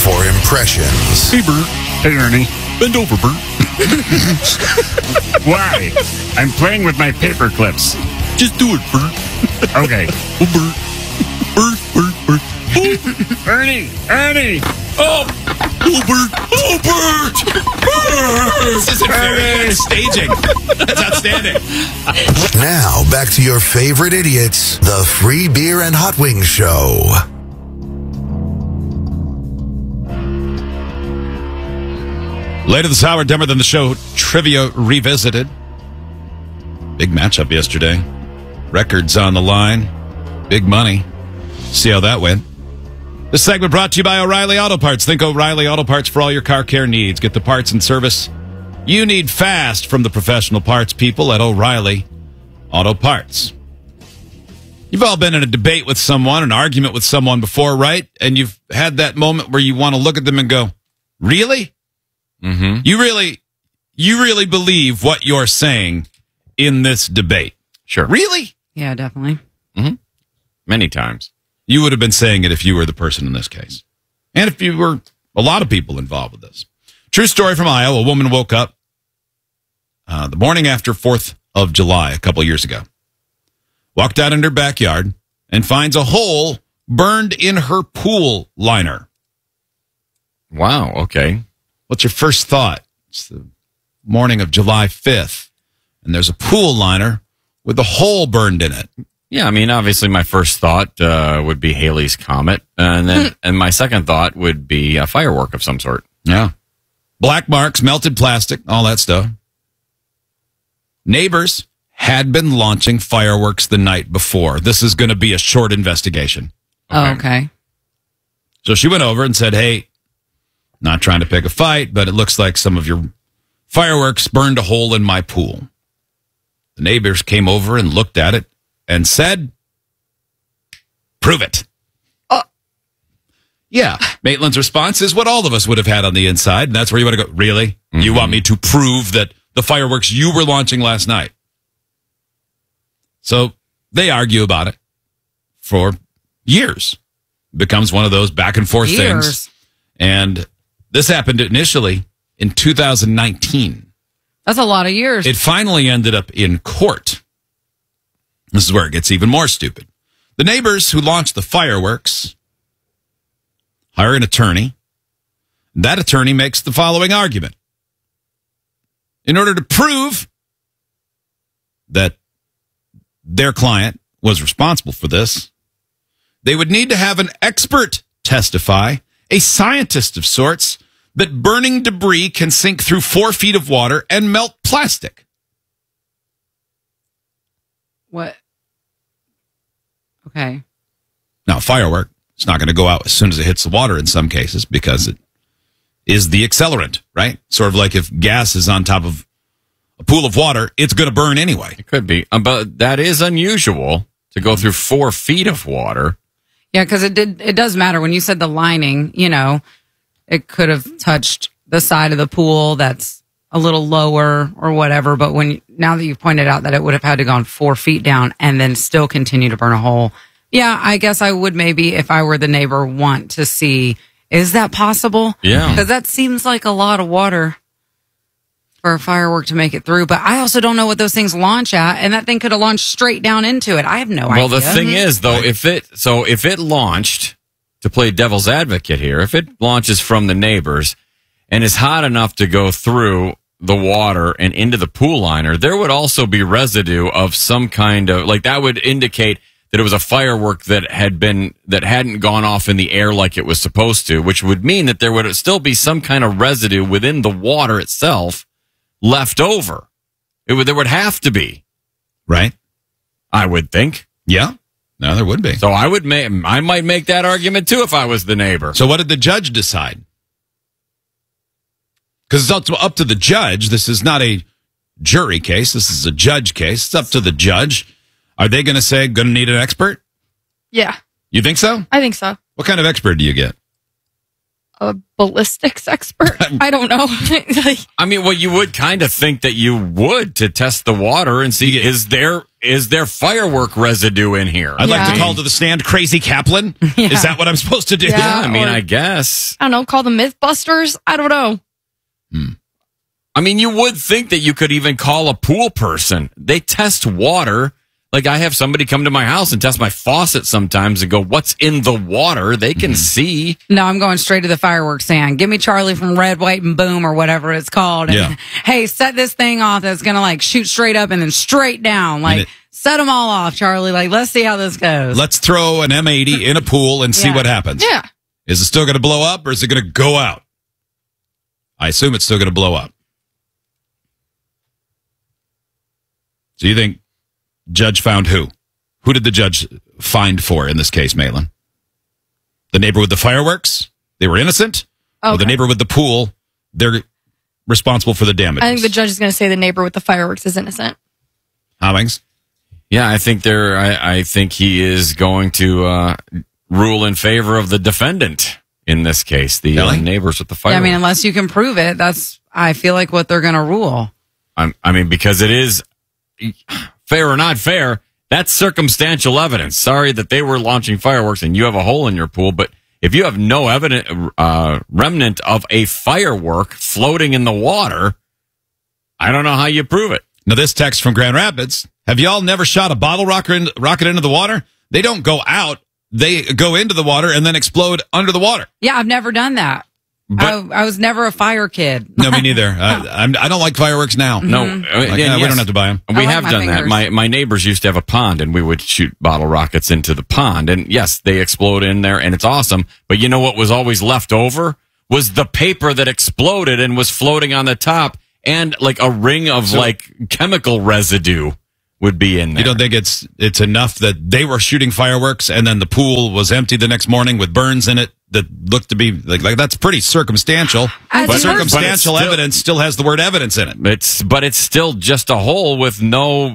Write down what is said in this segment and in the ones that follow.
for impressions. Hey, Bert. Hey, Ernie. Bend over, Bert. Why? I'm playing with my paper clips. Just do it, Bert. Okay. Oh, Bert. Bert. Oh, Ernie. Oh, Bert. Oh, Bert. This isn't very good staging. That's outstanding. Now, back to your favorite idiots, the Free Beer and Hot Wings Show. Later this hour, Dumber Than the Show Trivia Revisited. Big matchup yesterday. Records on the line. Big money. See how that went. This segment brought to you by O'Reilly Auto Parts. Think O'Reilly Auto Parts for all your car care needs. Get the parts and service you need fast from the professional parts people at O'Reilly Auto Parts. You've all been in a debate with someone, an argument with someone before, right? And you've had that moment where you want to look at them and go, really? Mm-hmm. You really believe what you're saying in this debate? Sure. Really? Yeah, definitely. Mm-hmm. Many times. You would have been saying it if you were the person in this case. And if you were a lot of people involved with this. True story from Iowa. A woman woke up the morning after 4th of July a couple years ago. Walked out in her backyard and finds a hole burned in her pool liner. Wow, okay. What's your first thought? It's the morning of July 5th, and there's a pool liner with a hole burned in it. Yeah, I mean, obviously my first thought would be Halley's Comet, and then and my second thought would be a firework of some sort. Yeah. Black marks, melted plastic, all that stuff. Neighbors had been launching fireworks the night before. This is going to be a short investigation. Okay. So she went over and said, hey, not trying to pick a fight, but it looks like some of your fireworks burned a hole in my pool. The neighbors came over and looked at it and said, prove it. Yeah. Maitland's response is what all of us would have had on the inside. And that's where you want to go, really? Mm-hmm. You want me to prove that the fireworks you were launching last night? So they argue about it for years. It becomes one of those back and forth things. And this happened initially in 2019. That's a lot of years. It finally ended up in court. This is where it gets even more stupid. The neighbors who launched the fireworks hire an attorney. That attorney makes the following argument. In order to prove that their client was responsible for this, they would need to have an expert testify, a scientist of sorts, that burning debris can sink through 4 feet of water and melt plastic. What? Okay. Now, a firework, it's not going to go out as soon as it hits the water in some cases because it is the accelerant, right? Sort of like if gas is on top of a pool of water, it's going to burn anyway. It could be. But that is unusual to go through 4 feet of water. Yeah, because it does matter. When you said the lining, it could have touched the side of the pool that's a little lower or whatever. But now that you've pointed out that it would have had to gone 4 feet down and then still continue to burn a hole. Yeah, I guess I would maybe, if I were the neighbor, want to see, is that possible? Yeah. Because that seems like a lot of water for a firework to make it through. But I also don't know what those things launch at, and that thing could have launched straight down into it. I have no idea. Well, the thing is, though, if it launched, to play devil's advocate here, if it launches from the neighbors and is hot enough to go through the water and into the pool liner, there would also be residue of some kind of, like, that would indicate that it was a firework that hadn't gone off in the air like it was supposed to, which would mean that there would still be some kind of residue within the water itself left over. There would have to be. Right? I would think. Yeah. No, there would be. So I might make that argument too if I was the neighbor. So what did the judge decide? Because it's up to the judge. This is not a jury case. This is a judge case. It's up to the judge. Are they going to say, going to need an expert? Yeah. You think so? I think so. What kind of expert do you get? A ballistics expert? I don't know. I mean, well, you would kind of think that you would to test the water and see, is there is there firework residue in here? I'd like to Yeah. call to the stand Crazy Kaplan. Is that what I'm supposed to do? Yeah. I mean, or- I guess. I don't know, call them Mythbusters. I don't know. I mean, you would think that you could even call a pool person. They test water. Like, I have somebody come to my house and test my faucet sometimes and go, what's in the water? They can see. No, I'm going straight to the fireworks stand. Give me Charlie from Red, White, and Boom or whatever it's called. And, Yeah. hey, set this thing off that's going to like shoot straight up and then straight down. Like, it- set them all off, Charlie. Like, let's see how this goes. Let's throw an M80 in a pool and see Yeah. what happens. Yeah. Is it still going to blow up or is it going to go out? I assume it's still going to blow up. So you think judge found who? Who did the judge find for in this case, Malin? The neighbor with the fireworks? They were innocent? Or the Okay. neighbor with the pool? They're responsible for the damages. I think the judge is going to say the neighbor with the fireworks is innocent. Hollings? Yeah, I think he is going to rule in favor of the defendant in this case, the Really? neighbors with the Yeah, fireworks. I mean, unless you can prove it, that's, I feel like what they're going to rule. I mean, because it is fair or not fair, that's circumstantial evidence. Sorry that they were launching fireworks and you have a hole in your pool, but if you have no remnant of a firework floating in the water, I don't know how you prove it. Now, this text from Grand Rapids. Have y'all never shot a bottle rocket into the water? They don't go out. They go into the water and then explode under the water. Yeah, I've never done that. But- I was never a fire kid. No, me neither. I don't like fireworks now. No, Like, and we yes, don't have to buy them. I We like have my done that. fingers. My neighbors used to have a pond, and we would shoot bottle rockets into the pond. And yes, they explode in there, and it's awesome. But you know what was always left over was the paper that exploded and was floating on the top, and like a ring of like chemical residue would be in there. You don't think it's enough that they were shooting fireworks and then the pool was empty the next morning with burns in it that looked to be like that's pretty circumstantial. As But a person- circumstantial but it's still- evidence still has the word evidence in it. But it's still just a hole with no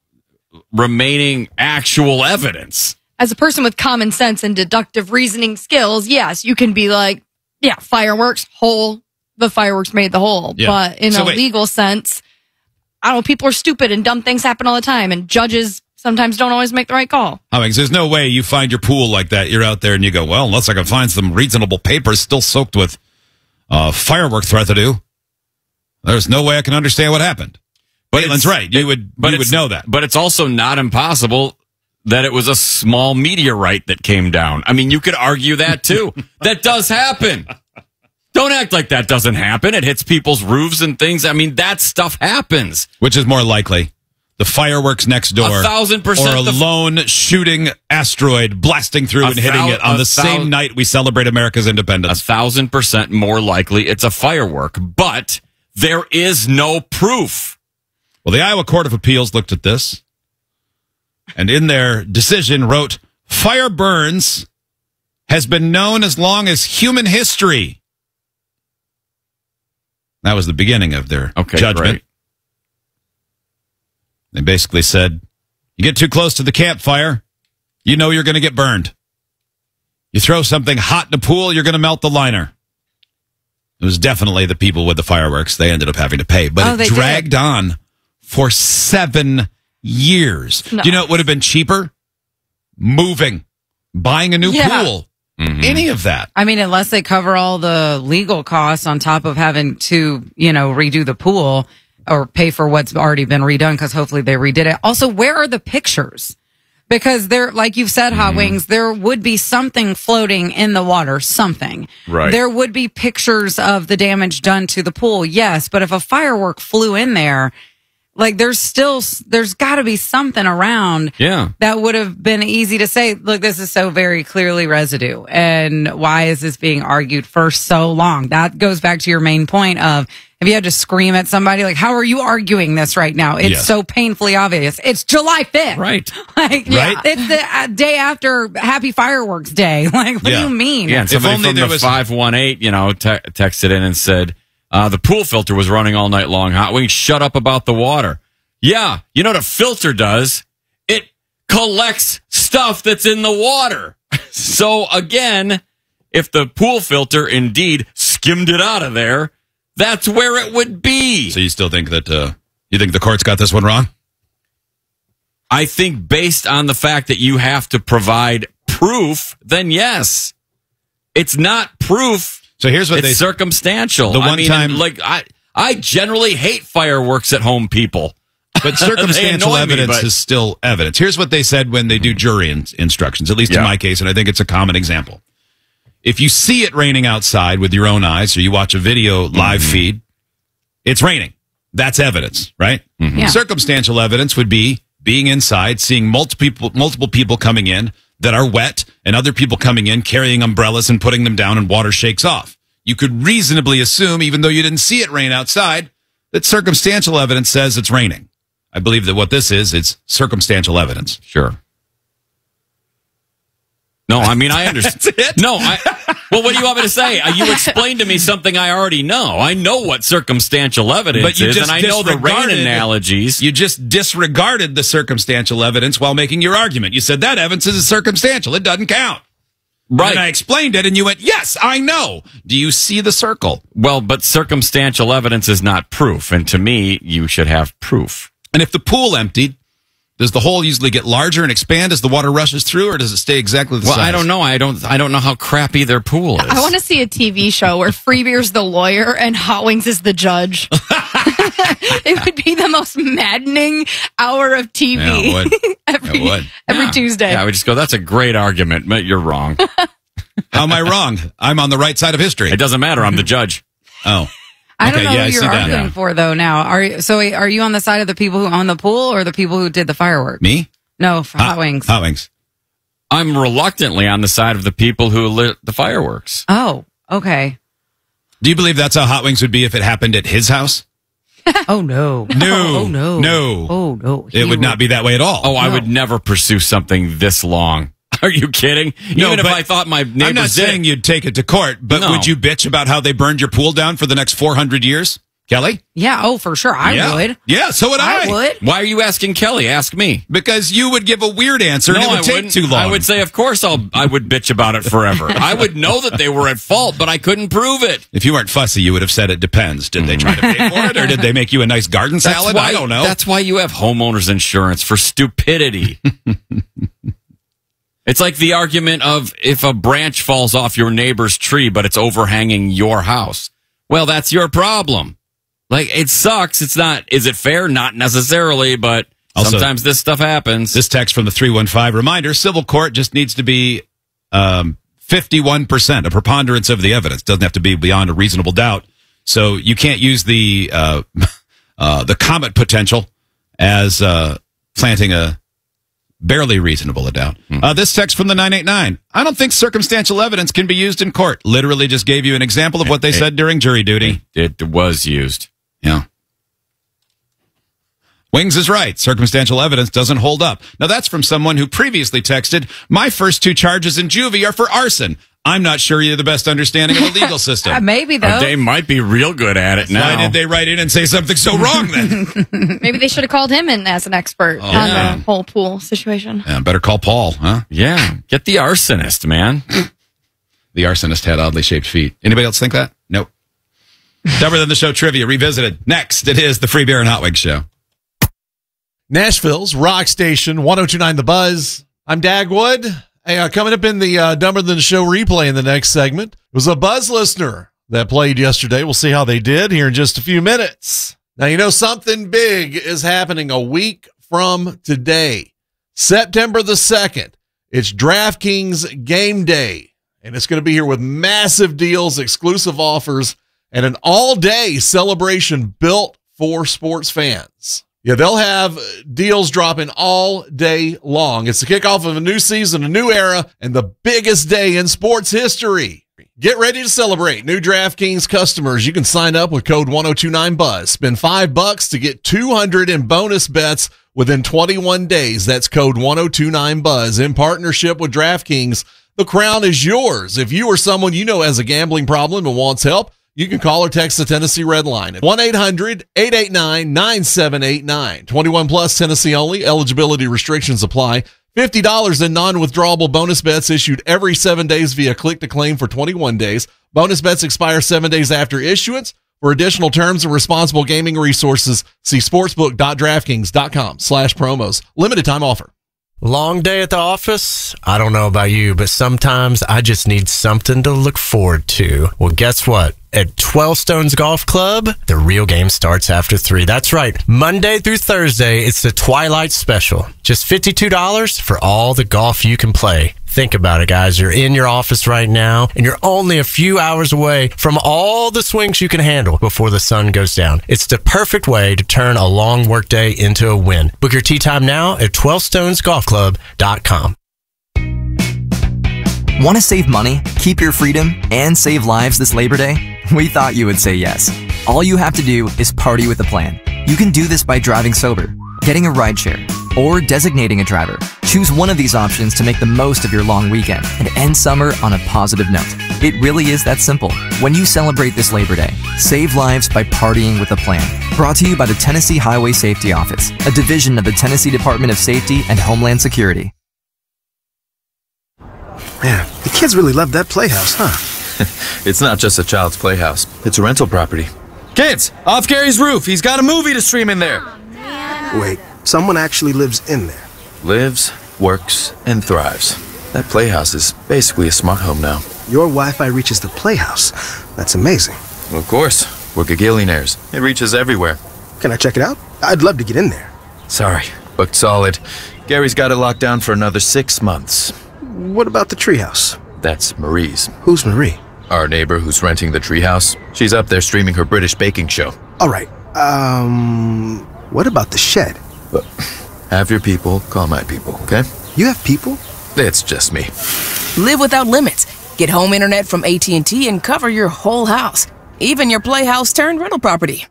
remaining actual evidence. As a person with common sense and deductive reasoning skills, yes, you can be like, yeah, fireworks, hole, the fireworks made the hole. Yeah. But in So a wait. legal sense, I don't know, people are stupid and dumb things happen all the time, and judges sometimes don't always make the right call. Hollings, there's no way you find your pool like that. You're out there and you go, well, unless I can find some reasonable papers still soaked with firework residue, there's no way I can understand what happened. But Caitlin's right. You would know that. But it's also not impossible that it was a small meteorite that came down. I mean, you could argue that too. That does happen. Don't act like that doesn't happen. It hits people's roofs and things. I mean, that stuff happens. Which is more likely? The fireworks next door. 1,000% Or a lone shooting asteroid blasting through and hitting it on the same night we celebrate America's independence. 1,000% more likely it's a firework. But there is no proof. Well, the Iowa Court of Appeals looked at this and in their decision wrote, fire burns has been known as long as human history. That was the beginning of their judgment. Great. They basically said, you get too close to the campfire, you know you're going to get burned. You throw something hot in a pool, you're going to melt the liner. It was definitely the people with the fireworks. They ended up having to pay. But they it dragged on for 7 years. No. Do you know it would have been cheaper? Moving, buying a new Yeah. pool, any of that. I mean, unless they cover all the legal costs on top of having to, redo the pool or pay for what's already been redone, because hopefully they redid it. Also, where are the pictures? Because there, like you've said, Hot Wings, there would be something floating in the water, something. Right. There would be pictures of the damage done to the pool, yes. But if a firework flew in there, like there's got to be something around. Yeah. That would have been easy to say, look, this is so very clearly residue. And why is this being argued for so long? That goes back to your main point of, if you had to scream at somebody, like, how are you arguing this right now? It's Yes. so painfully obvious. It's July 5th. Right. Like, Right. it's the day after Happy Fireworks Day. Like, what Yeah. do you mean? Yeah, and If somebody only from there the was- 518, texted in and said, the pool filter was running all night long. Hot Wings, shut up about the water. Yeah, you know what a filter does? It collects stuff that's in the water. So again, if the pool filter indeed skimmed it out of there, that's where it would be. So you still think that, you think the court's got this one wrong? I think based on the fact that you have to provide proof, then yes. It's not proof. So here's what it's circumstantial. The one time, I generally hate fireworks at home, people. But circumstantial evidence but is still evidence. Here's what they said when they do jury instructions, at least in my case, and I think it's a common example. If you see it raining outside with your own eyes, or you watch a video live feed, it's raining. That's evidence, right? Yeah. Circumstantial evidence would be being inside, seeing multiple people coming in that are wet, and other people coming in carrying umbrellas and putting them down, and water shakes off. You could reasonably assume, even though you didn't see it rain outside, that circumstantial evidence says it's raining. I believe that what this is, it's circumstantial evidence. Sure. No, I mean, I understand. That's it? No, well, what do you want me to say? You explained to me something I already know. I know what circumstantial evidence is, and I know the rain analogies. You just disregarded the circumstantial evidence while making your argument. You said that evidence is circumstantial. It doesn't count. Right. And I explained it, and you went, yes, I know. Do you see the circle? Well, but circumstantial evidence is not proof, and to me, you should have proof. And if the pool emptied, does the hole usually get larger and expand as the water rushes through, or does it stay exactly the size? Well, I don't know. I don't know how crappy their pool is. I want to see a TV show where Free Beer's the lawyer and Hot Wings is the judge. It would be the most maddening hour of TV. Yeah, it would. every Tuesday. Yeah, I would just go, that's a great argument, but you're wrong. How am I wrong? I'm on the right side of history. It doesn't matter. I'm the judge. Oh. I don't know yeah, who you're arguing for, though, now. Are you on the side of the people who own the pool or the people who did the fireworks? Me? No, for Hot Wings. Hot Wings. I'm reluctantly on the side of the people who lit the fireworks. Oh, okay. Do you believe that's how Hot Wings would be if it happened at his house? Oh, no. No. Oh, no. No. Oh, no. It would not be that way at all. Oh, I would never pursue something this long. Are you kidding? No, Even if but I thought my neighbors I'm not saying you'd take it to court, but would you bitch about how they burned your pool down for the next 400 years? Kelly? Yeah, oh, for sure. I would. Yeah, so would I. I would. Why are you asking Kelly? Ask me. Because you would give a weird answer and it would take too long. I would say, of course, I would bitch about it forever. I would know that they were at fault, but I couldn't prove it. If you weren't fussy, you would have said it depends. Did they try to pay for it, or did they make you a nice garden salad? I don't know. That's why you have homeowners insurance, for stupidity. It's like the argument of if a branch falls off your neighbor's tree, but it's overhanging your house. Well, that's your problem. Like, it sucks. It's not, is it fair? Not necessarily, but also, sometimes this stuff happens. This text from the 315 reminder, civil court just needs to be 51%, a preponderance of the evidence. Doesn't have to be beyond a reasonable doubt. So you can't use the comet potential as planting a barely reasonable a doubt. This text from the 989. I don't think circumstantial evidence can be used in court. Literally just gave you an example of what they said during jury duty. It was used. Yeah. Wings is right. Circumstantial evidence doesn't hold up. Now, that's from someone who previously texted, my first 2 charges in juvie are for arson. I'm not sure you have the best understanding of the legal system. Maybe, though. They might be real good at it now. Why did they write in and say something so wrong then? Maybe they should have called him in as an expert on the whole pool situation. Yeah, better call Paul, huh? Yeah. Get the arsonist, man. The arsonist had oddly shaped feet. Anybody else think that? Nope. Dumber Than the Show trivia revisited. Next, it is the Free Beer and Hot Wings Show. Nashville's Rock Station, 102.9 The Buzz. I'm Dagwood. Hey, coming up in the Dumber Than the Show replay in the next segment was a Buzz listener that played yesterday. We'll see how they did here in just a few minutes. Now, you know, something big is happening a week from today, September the 2nd. It's DraftKings Game Day, and it's going to be here with massive deals, exclusive offers, and an all-day celebration built for sports fans. Yeah, they'll have deals dropping all day long. It's the kickoff of a new season, a new era, and the biggest day in sports history. Get ready to celebrate. New DraftKings customers, you can sign up with code 1029BUZZ. Spend $5 to get $200 in bonus bets within 21 days. That's code 1029BUZZ. In partnership with DraftKings, the crown is yours. If you or someone you know has a gambling problem and wants help, you can call or text the Tennessee Red Line at 1-800-889-9789. 21 plus, Tennessee only. Eligibility restrictions apply. $50 in non-withdrawable bonus bets issued every 7 days via click to claim for 21 days. Bonus bets expire 7 days after issuance. For additional terms and responsible gaming resources, see sportsbook.draftkings.com/promos. Limited time offer. Long day at the office? I don't know about you, but sometimes I just need something to look forward to. Well, guess what? At 12 Stones Golf Club, the real game starts after 3. That's right. Monday through Thursday, it's the Twilight Special. Just $52 for all the golf you can play. Think about it, guys. You're in your office right now, and you're only a few hours away from all the swings you can handle before the sun goes down. It's the perfect way to turn a long workday into a win. Book your tee time now at 12stonesgolfclub.com. Want to save money, keep your freedom, and save lives this Labor Day? We thought you would say yes. All you have to do is party with a plan. You can do this by driving sober, getting a rideshare, or designating a driver. Choose one of these options to make the most of your long weekend and end summer on a positive note. It really is that simple. When you celebrate this Labor Day, save lives by partying with a plan. Brought to you by the Tennessee Highway Safety Office, a division of the Tennessee Department of Safety and Homeland Security. Man, the kids really love that playhouse, huh? It's not just a child's playhouse. It's a rental property. Kids, off Gary's roof. He's got a movie to stream in there. Wait, someone actually lives in there? Lives, works, and thrives. That playhouse is basically a smart home now. Your Wi-Fi reaches the playhouse. That's amazing. Of course. We're gagillionaires. It reaches everywhere. Can I check it out? I'd love to get in there. Sorry, booked solid. Gary's got it locked down for another 6 months. What about the treehouse? That's Marie's. Who's Marie? Our neighbor who's renting the treehouse. She's up there streaming her British baking show. All right. What about the shed? But have your people call my people, okay? You have people? It's just me. Live without limits. Get home internet from AT&T and cover your whole house. Even your playhouse turned rental property.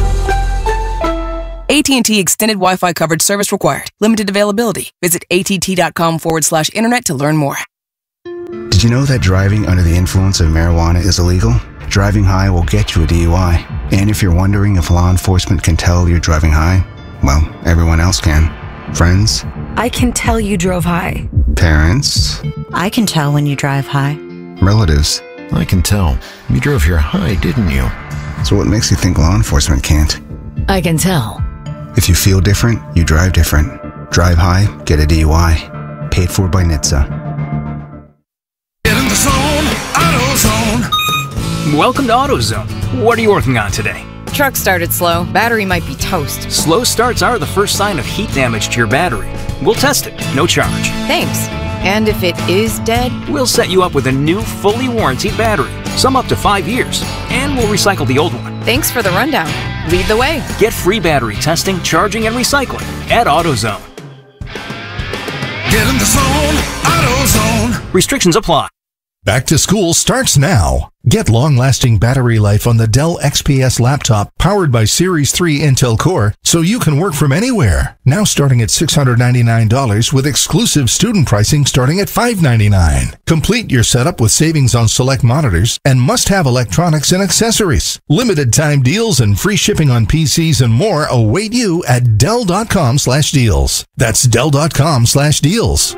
AT&T Extended Wi-Fi coverage service required. Limited availability. Visit att.com/internet to learn more. Did you know that driving under the influence of marijuana is illegal? Driving high will get you a DUI. And if you're wondering if law enforcement can tell you're driving high, well, everyone else can. Friends? I can tell you drove high. Parents? I can tell when you drive high. Relatives? I can tell. You drove here high, didn't you? So what makes you think law enforcement can't? I can tell. If you feel different, you drive different. Drive high, get a DUI. Paid for by NHTSA. Get in the zone, AutoZone. Welcome to AutoZone. What are you working on today? Truck started slow. Battery might be toast. Slow starts are the first sign of heat damage to your battery. We'll test it, no charge. Thanks. And if it is dead? We'll set you up with a new, fully warranted battery. Some up to 5 years. And we'll recycle the old one. Thanks for the rundown. Lead the way. Get free battery testing, charging, and recycling at AutoZone. Get in the zone, AutoZone. Restrictions apply. Back to school starts now. Get long-lasting battery life on the Dell XPS laptop powered by Series 3 Intel Core so you can work from anywhere. Now starting at $699 with exclusive student pricing starting at $599. Complete your setup with savings on select monitors and must-have electronics and accessories. Limited time deals and free shipping on PCs and more await you at Dell.com/deals. That's Dell.com/deals.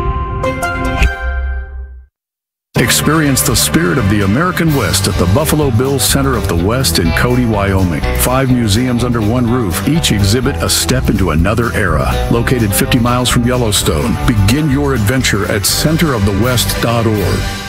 Experience the spirit of the American West at the Buffalo Bills Center of the West in Cody, Wyoming. 5 museums under one roof. Each exhibit a step into another era. Located 50 miles from Yellowstone. Begin your adventure at centerofthewest.org.